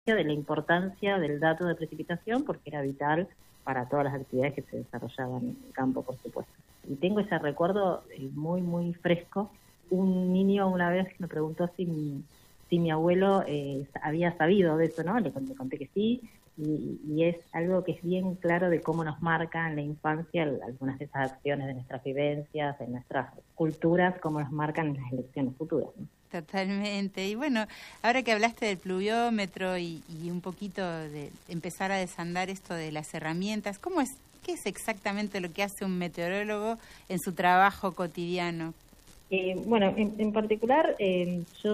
de la importancia del dato de precipitación porque era vital para todas las actividades que se desarrollaban en el campo, por supuesto. Y tengo ese recuerdo muy, muy fresco. Un niño una vez me preguntó si mi abuelo había sabido de eso, ¿no? Le conté que sí, y es algo que es bien claro de cómo nos marca en la infancia algunas de esas acciones de nuestras vivencias, de nuestras culturas, cómo nos marcan en las elecciones futuras, ¿no? Totalmente. Y bueno, ahora que hablaste del pluviómetro y un poquito de empezar a desandar esto de las herramientas, ¿qué es exactamente lo que hace un meteorólogo en su trabajo cotidiano? Bueno, en particular, yo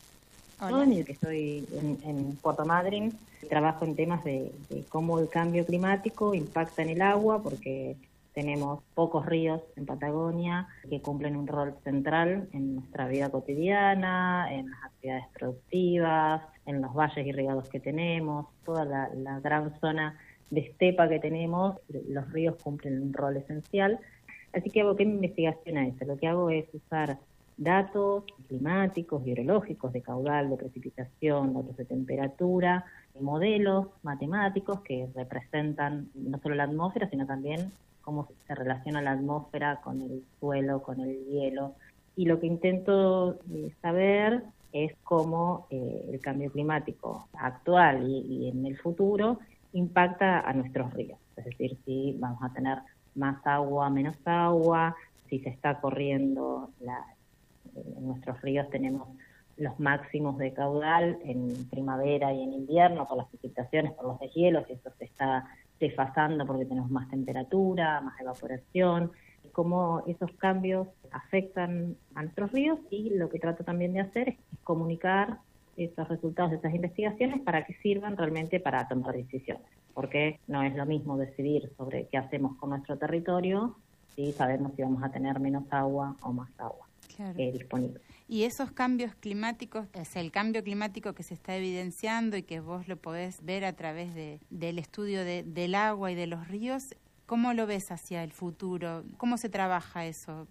que estoy en Puerto Madryn, trabajo en temas de cómo el cambio climático impacta en el agua, porque tenemos pocos ríos en Patagonia que cumplen un rol central en nuestra vida cotidiana, en las actividades productivas, en los valles irrigados que tenemos, toda la gran zona de estepa que tenemos, los ríos cumplen un rol esencial. Así que aboqué mi investigación a eso. Lo que hago es usar datos climáticos, hidrológicos, de caudal, de precipitación, datos de temperatura, modelos matemáticos que representan no solo la atmósfera, sino también cómo se relaciona la atmósfera con el suelo, con el hielo. Y lo que intento saber es cómo el cambio climático actual y en el futuro impacta a nuestros ríos. Es decir, si vamos a tener más agua, menos agua, si se está corriendo en nuestros ríos tenemos los máximos de caudal en primavera y en invierno por las precipitaciones, por los deshielos, y eso se está desfasando porque tenemos más temperatura, más evaporación, cómo esos cambios afectan a nuestros ríos, y lo que trato también de hacer es comunicar esos resultados de esas investigaciones para que sirvan realmente para tomar decisiones, porque no es lo mismo decidir sobre qué hacemos con nuestro territorio si sabemos si vamos a tener menos agua o más agua disponible. Y esos cambios climáticos, es el cambio climático que se está evidenciando y que vos lo podés ver a través del estudio del agua y de los ríos, ¿cómo lo ves hacia el futuro? ¿Cómo se trabaja eso?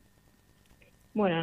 Bueno,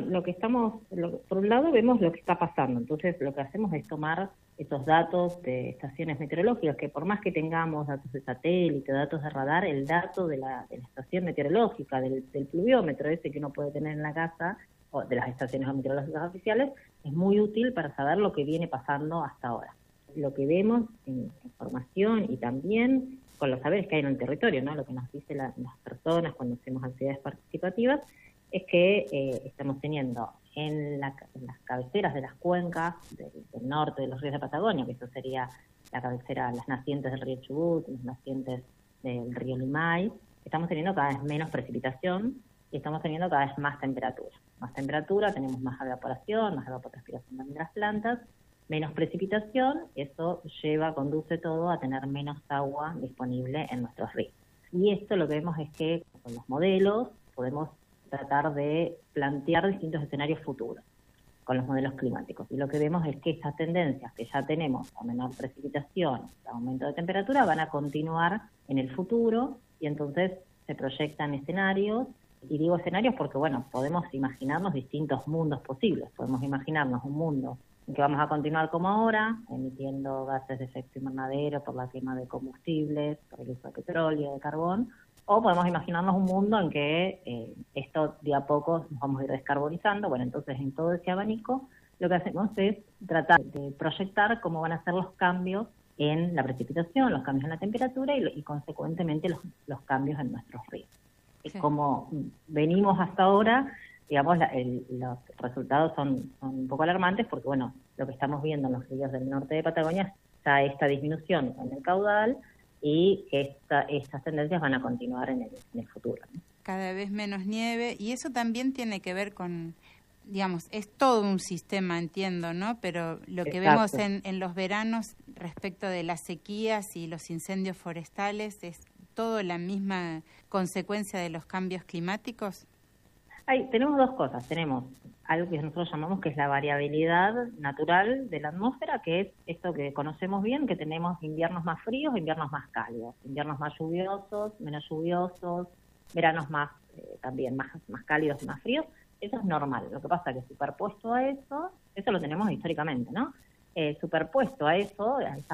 por un lado vemos lo que está pasando, entonces lo que hacemos es tomar esos datos de estaciones meteorológicas, que por más que tengamos datos de satélite, datos de radar, el dato de la estación meteorológica, del pluviómetro ese que uno puede tener en la casa, o de las estaciones meteorológicas oficiales, es muy útil para saber lo que viene pasando hasta ahora. Lo que vemos en información y también con los saberes que hay en el territorio, ¿no? Lo que nos dicen las personas cuando hacemos actividades participativas, es que estamos teniendo en las cabeceras de las cuencas del norte de los ríos de Patagonia, que eso sería la cabecera, las nacientes del río Chubut, las nacientes del río Limay, estamos teniendo cada vez menos precipitación y estamos teniendo cada vez más temperatura. Más temperatura, tenemos más evaporación también de las plantas, menos precipitación, eso conduce todo a tener menos agua disponible en nuestros ríos. Y esto lo que vemos es que con los modelos podemos tratar de plantear distintos escenarios futuros con los modelos climáticos. Y lo que vemos es que estas tendencias que ya tenemos a menor precipitación, aumento de temperatura, van a continuar en el futuro, y entonces se proyectan escenarios. Y digo escenarios porque, bueno, podemos imaginarnos distintos mundos posibles. Podemos imaginarnos un mundo en que vamos a continuar como ahora, emitiendo gases de efecto invernadero por la quema de combustibles, por el uso de petróleo, de carbón, o podemos imaginarnos un mundo en que esto de a poco nos vamos a ir descarbonizando. Bueno, entonces en todo ese abanico lo que hacemos es tratar de proyectar cómo van a ser los cambios en la precipitación, los cambios en la temperatura y consecuentemente los cambios en nuestros ríos. Sí. Como venimos hasta ahora, digamos, los resultados son un poco alarmantes porque, bueno, lo que estamos viendo en los ríos del norte de Patagonia está esta disminución en el caudal y estas tendencias van a continuar en el futuro, ¿no? Cada vez menos nieve, y eso también tiene que ver con, digamos, es todo un sistema, entiendo, ¿no? Pero lo que vemos en los veranos respecto de las sequías y los incendios forestales es todo la misma consecuencia de los cambios climáticos. Tenemos dos cosas. Tenemos algo que nosotros llamamos que es la variabilidad natural de la atmósfera, que es esto que conocemos bien, que tenemos inviernos más fríos, inviernos más cálidos, inviernos más lluviosos, menos lluviosos, veranos también más cálidos y más fríos. Eso es normal. Lo que pasa es que superpuesto a eso lo tenemos históricamente, ¿no? superpuesto a eso, a